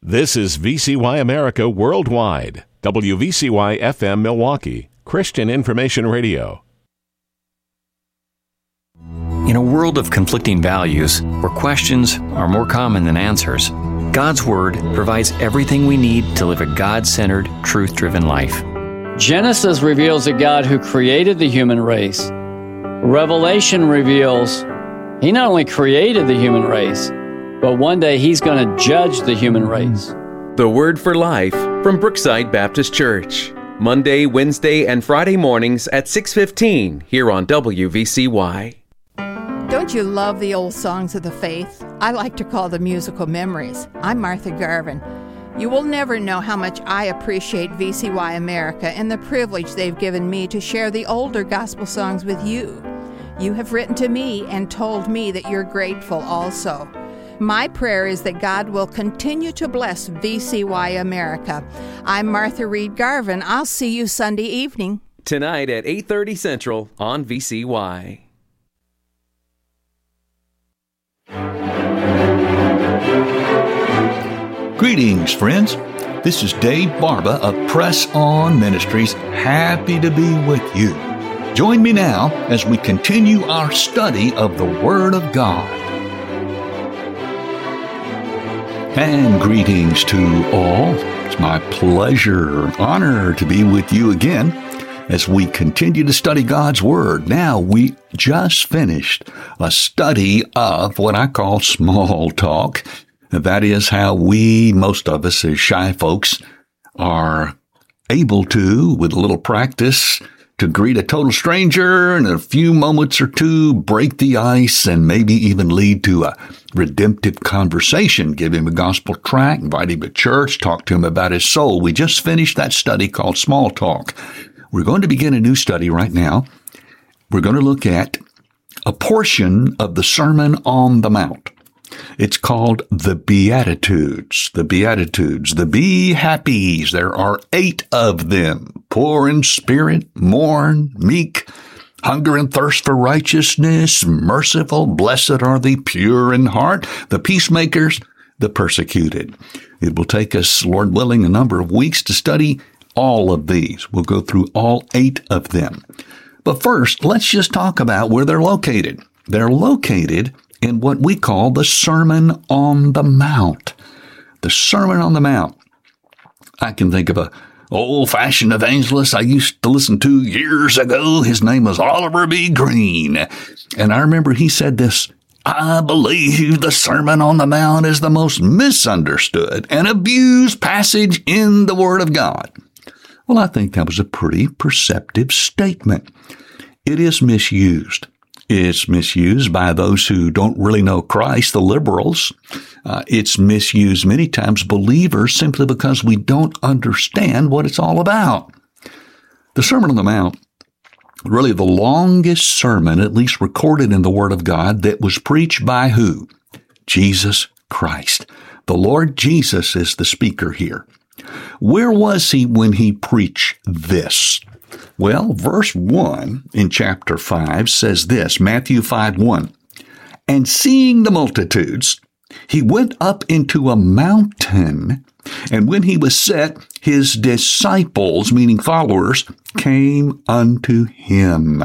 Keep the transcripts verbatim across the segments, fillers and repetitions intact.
This is V C Y America Worldwide, W V C Y F M Milwaukee, Christian Information Radio. In a world of conflicting values, where questions are more common than answers, God's Word provides everything we need to live a God-centered, truth-driven life. Genesis reveals a God who created the human race. Revelation reveals He not only created the human race, but one day He's going to judge the human race. The Word for Life from Brookside Baptist Church. Monday, Wednesday, and Friday mornings at six fifteen here on W V C Y. Don't you love the old songs of the faith? I like to call them musical memories. I'm Martha Garvin. You will never know how much I appreciate V C Y America and the privilege they've given me to share the older gospel songs with you. You have written to me and told me that you're grateful also. My prayer is that God will continue to bless V C Y America. I'm Martha Reed Garvin. I'll see you Sunday evening. Tonight at eight thirty Central on V C Y. Greetings, friends. This is Dave Barba of Press On Ministries. Happy to be with you. Join me now as we continue our study of the Word of God. And greetings to all. It's my pleasure, honor to be with you again as we continue to study God's Word. Now, we just finished a study of what I call small talk. That is how we, most of us as shy folks, are able to, with a little practice, to greet a total stranger and in a few moments or two break the ice and maybe even lead to a redemptive conversation. Give him a gospel tract, invite him to church, talk to him about his soul. We just finished that study called Small Talk. We're going to begin a new study right now. We're going to look at a portion of the Sermon on the Mount. It's called the Beatitudes, the Beatitudes, the Be Happies. There are eight of them. Poor in spirit, mourn, meek, hunger and thirst for righteousness, merciful, blessed are the pure in heart, the peacemakers, the persecuted. It will take us, Lord willing, a number of weeks to study all of these. We'll go through all eight of them. But first, let's just talk about where they're located. They're located in what we call the Sermon on the Mount. The Sermon on the Mount. I can think of a old-fashioned evangelist I used to listen to years ago. His name was Oliver B. Green. And I remember he said this, I believe the Sermon on the Mount is the most misunderstood and abused passage in the Word of God. Well, I think that was a pretty perceptive statement. It is misused. It's misused by those who don't really know Christ, the liberals. Uh, it's misused many times believers simply because we don't understand what it's all about. The Sermon on the Mount, really the longest sermon, at least recorded in the Word of God, that was preached by who? Jesus Christ. The Lord Jesus is the speaker here. Where was he when he preached this? Well, verse one in chapter five says this, Matthew five one, and seeing the multitudes, he went up into a mountain, and when he was set, his disciples, meaning followers, came unto him.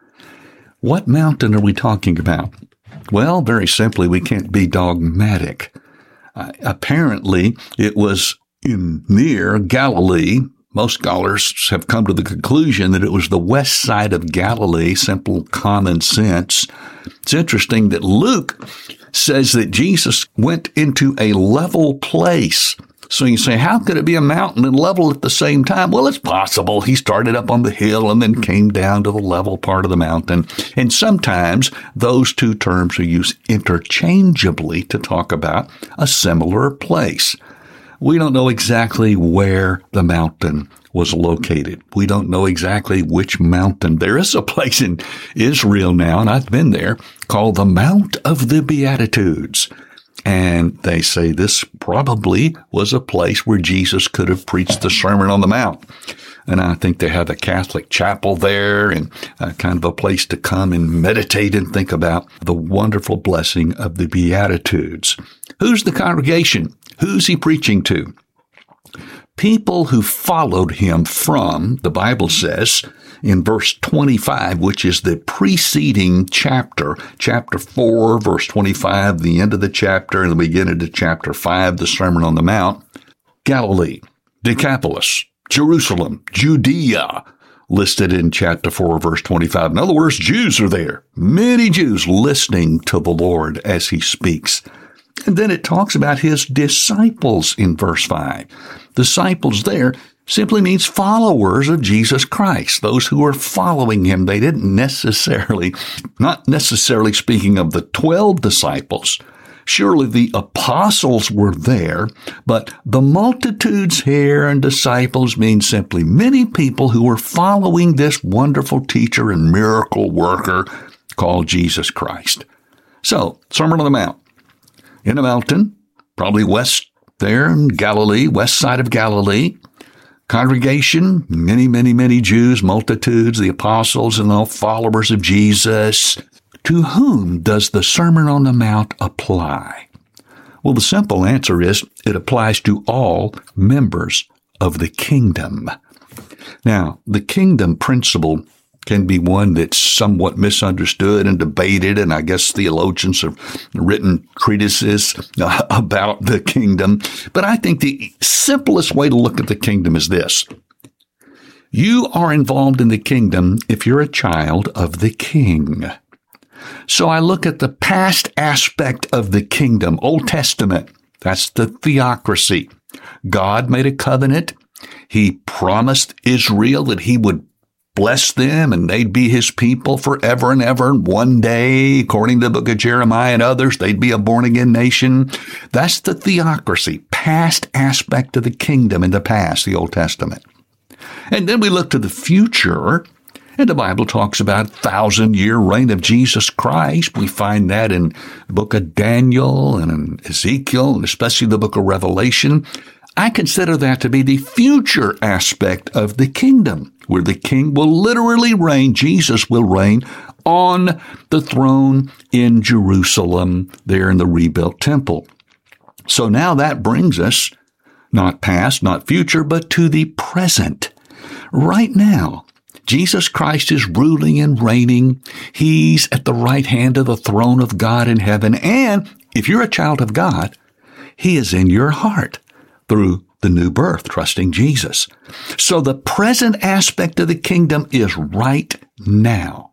What mountain are we talking about? Well, very simply, we can't be dogmatic. Uh, apparently, it was in near Galilee. Most scholars have come to the conclusion that it was the west side of Galilee, simple common sense. It's interesting that Luke says that Jesus went into a level place. So you say, how could it be a mountain and level at the same time? Well, it's possible. He started up on the hill and then came down to the level part of the mountain. And sometimes those two terms are used interchangeably to talk about a similar place. We don't know exactly where the mountain was located. We don't know exactly which mountain. There is a place in Israel now, and I've been there, called the Mount of the Beatitudes. And they say this probably was a place where Jesus could have preached the Sermon on the Mount. And I think they have a Catholic chapel there and uh, kind of a place to come and meditate and think about the wonderful blessing of the Beatitudes. Who's the congregation? Who's he preaching to? People who followed him from, the Bible says, in verse twenty-five, which is the preceding chapter, chapter four, verse twenty-five, the end of the chapter, and the beginning of chapter five, the Sermon on the Mount, Galilee, Decapolis, Jerusalem, Judea, listed in chapter four, verse twenty-five. In other words, Jews are there. Many Jews listening to the Lord as he speaks. And then it talks about his disciples in verse five. Disciples there simply means followers of Jesus Christ, those who are following him. They didn't necessarily, not necessarily speaking of the twelve disciples. Surely the apostles were there, but the multitudes here and disciples mean simply many people who were following this wonderful teacher and miracle worker called Jesus Christ. So, Sermon on the Mount. In a mountain, probably west there in Galilee, west side of Galilee. Congregation, many, many, many Jews, multitudes, the apostles and all followers of Jesus. To whom does the Sermon on the Mount apply? Well, the simple answer is it applies to all members of the kingdom. Now, the kingdom principle can be one that's somewhat misunderstood and debated, and I guess theologians have written treatises about the kingdom. But I think the simplest way to look at the kingdom is this. You are involved in the kingdom if you're a child of the king. So I look at the past aspect of the kingdom, Old Testament. That's the theocracy. God made a covenant. He promised Israel that he would bless them and they'd be his people forever and ever. And one day, according to the book of Jeremiah and others, they'd be a born-again nation. That's the theocracy, past aspect of the kingdom in the past, the Old Testament. And then we look to the future, and the Bible talks about a thousand-year reign of Jesus Christ. We find that in the book of Daniel and in Ezekiel, and especially the book of Revelation. I consider that to be the future aspect of the kingdom, where the king will literally reign, Jesus will reign on the throne in Jerusalem, there in the rebuilt temple. So now that brings us, not past, not future, but to the present. Right now, Jesus Christ is ruling and reigning. He's at the right hand of the throne of God in heaven. And if you're a child of God, he is in your heart through the new birth, trusting Jesus. So the present aspect of the kingdom is right now.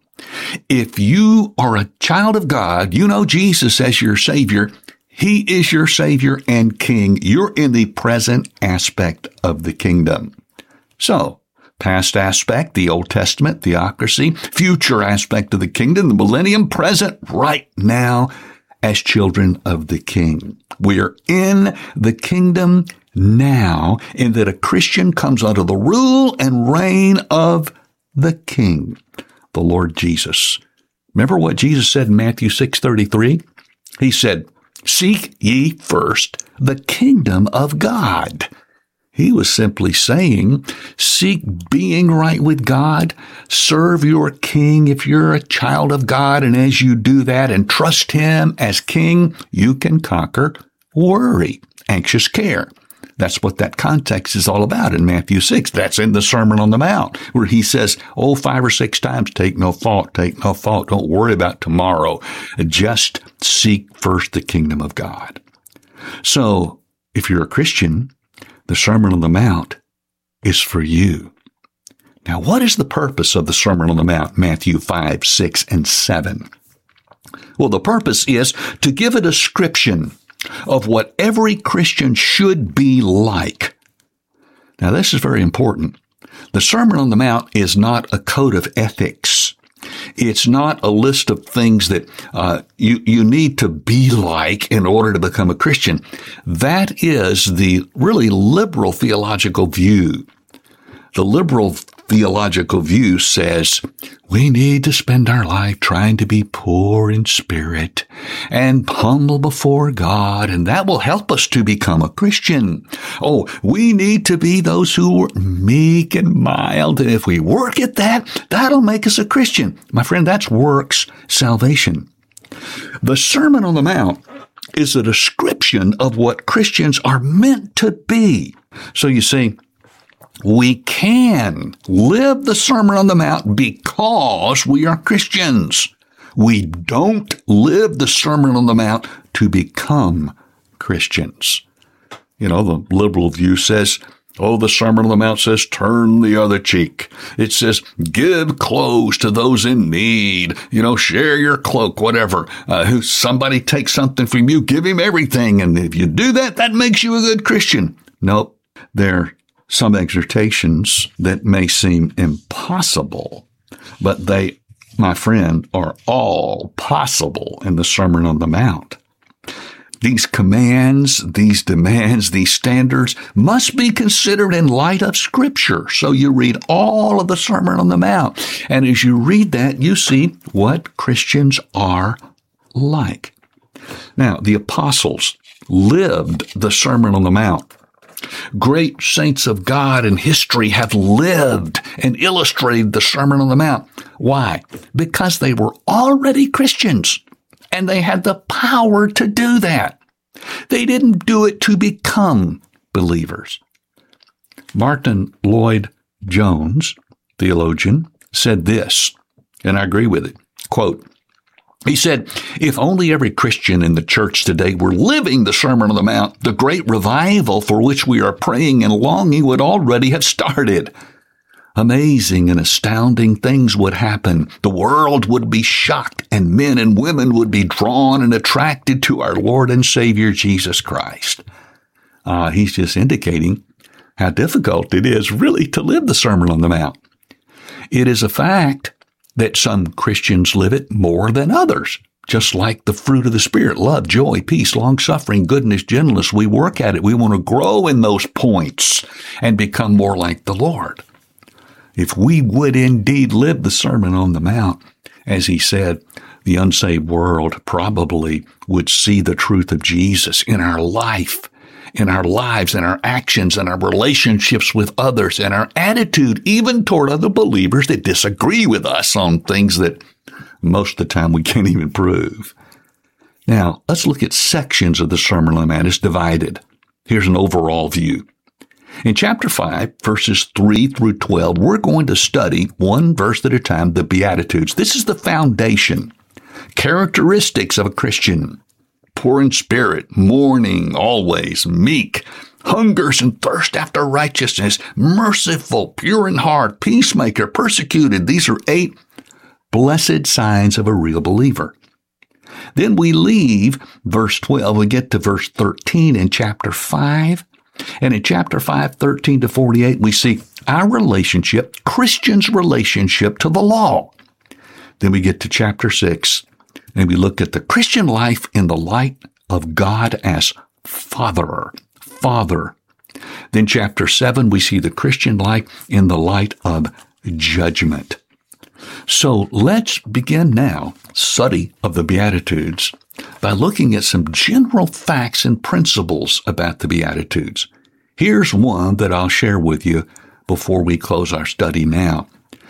If you are a child of God, you know Jesus as your Savior. He is your Savior and King. You're in the present aspect of the kingdom. So, past aspect, the Old Testament, theocracy, future aspect of the kingdom, the millennium, present, right now, as children of the King. We're in the kingdom now, in that a Christian comes under the rule and reign of the King, the Lord Jesus. Remember what Jesus said in Matthew six thirty-three? He said, "Seek ye first the kingdom of God." He was simply saying, seek being right with God, serve your King if you're a child of God, and as you do that and trust him as King, you can conquer worry, anxious care. That's what that context is all about in Matthew six. That's in the Sermon on the Mount, where he says, oh, five or six times, take no thought, take no thought. Don't worry about tomorrow. Just seek first the kingdom of God. So if you're a Christian, the Sermon on the Mount is for you. Now, what is the purpose of the Sermon on the Mount, Matthew five, six, and seven? Well, the purpose is to give a description of what every Christian should be like. Now, this is very important. The Sermon on the Mount is not a code of ethics. It's not a list of things that uh, you, you need to be like in order to become a Christian. That is the really liberal theological view. The liberal theological view says we need to spend our life trying to be poor in spirit and humble before God, and that will help us to become a Christian. Oh, we need to be those who are meek and mild, and if we work at that, that'll make us a Christian. My friend, that's works salvation. The Sermon on the Mount is a description of what Christians are meant to be. So you see, we can live the Sermon on the Mount because we are Christians. We don't live the Sermon on the Mount to become Christians. You know, the liberal view says, oh, the Sermon on the Mount says, turn the other cheek. It says, give clothes to those in need. You know, share your cloak, whatever. Uh, who somebody takes something from you, give him everything. And if you do that, that makes you a good Christian. Nope. There are some exhortations that may seem impossible, but they, my friend, are all possible in the Sermon on the Mount. These commands, these demands, these standards must be considered in light of Scripture. So you read all of the Sermon on the Mount, and as you read that, you see what Christians are like. Now, the apostles lived the Sermon on the Mount. Great saints of God in history have lived and illustrated the Sermon on the Mount. Why? Because they were already Christians. And they had the power to do that. They didn't do it to become believers. Martin Lloyd-Jones, theologian, said this, and I agree with it. Quote, he said, if only every Christian in the church today were living the Sermon on the Mount, the great revival for which we are praying and longing would already have started. Amazing and astounding things would happen. The world would be shocked, and men and women would be drawn and attracted to our Lord and Savior, Jesus Christ. Uh, he's just indicating how difficult it is really to live the Sermon on the Mount. It is a fact that some Christians live it more than others. Just like the fruit of the Spirit, love, joy, peace, long-suffering, goodness, gentleness, we work at it. We want to grow in those points and become more like the Lord. If we would indeed live the Sermon on the Mount, as he said, the unsaved world probably would see the truth of Jesus in our life, in our lives, in our actions, in our relationships with others, and our attitude even toward other believers that disagree with us on things that most of the time we can't even prove. Now, let's look at sections of the Sermon on the Mount. It's divided. Here's an overall view. In chapter five, verses three through twelve, we're going to study one verse at a time, the Beatitudes. This is the foundation. Characteristics of a Christian. Poor in spirit, mourning always, meek, hungers and thirst after righteousness, merciful, pure in heart, peacemaker, persecuted. These are eight blessed signs of a real believer. Then we leave verse twelve. We get to verse thirteen in chapter five. And in chapter five, thirteen to forty-eight, we see our relationship, Christians' relationship to the law. Then we get to chapter six, and we look at the Christian life in the light of God as Father. Father. Then chapter seven, we see the Christian life in the light of judgment. So let's begin now study of the Beatitudes by looking at some general facts and principles about the Beatitudes. Here's one that I'll share with you before we close our study now.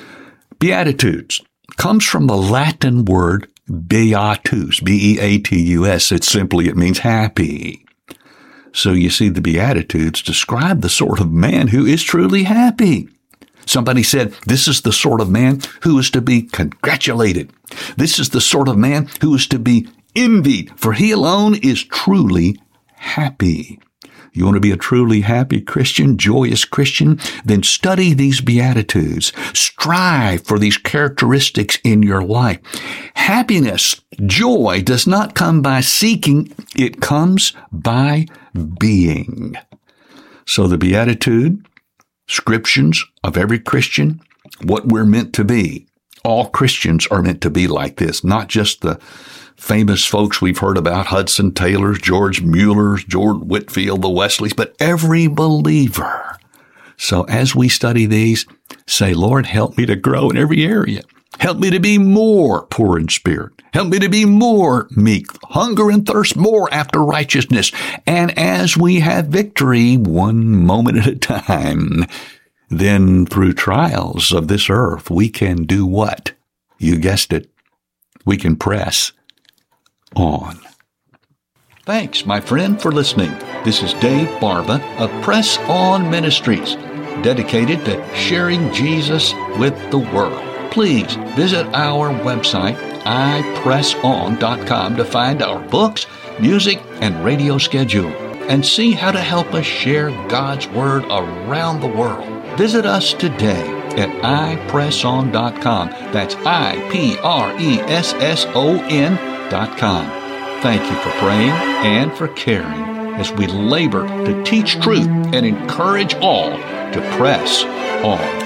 Beatitudes comes from the Latin word beatus, B E A T U S. It simply, it means happy. So you see, the Beatitudes describe the sort of man who is truly happy. Somebody said, this is the sort of man who is to be congratulated. This is the sort of man who is to be envied, for he alone is truly happy. You want to be a truly happy Christian, joyous Christian? Then study these Beatitudes. Strive for these characteristics in your life. Happiness, joy does not come by seeking. It comes by being. So the Beatitude, descriptions of every Christian, what we're meant to be. All Christians are meant to be like this, not just the famous folks we've heard about, Hudson Taylors, George Muellers, George Whitefield, the Wesleys, but every believer. So as we study these, say, Lord, help me to grow in every area. Help me to be more poor in spirit. Help me to be more meek, hunger and thirst more after righteousness. And as we have victory one moment at a time, then through trials of this earth, we can do what? You guessed it. We can press on. Thanks, my friend, for listening. This is Dave Barba of Press On Ministries, dedicated to sharing Jesus with the world. Please visit our website, i press on dot com, to find our books, music, and radio schedule, and see how to help us share God's Word around the world. Visit us today at i press on dot com. That's I P R E S S O N dot com. Thank you for praying and for caring as we labor to teach truth and encourage all to press on.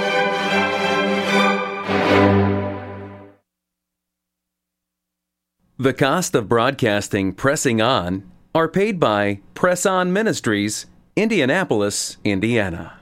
The cost of broadcasting Pressing On are paid by Press On Ministries, Indianapolis, Indiana.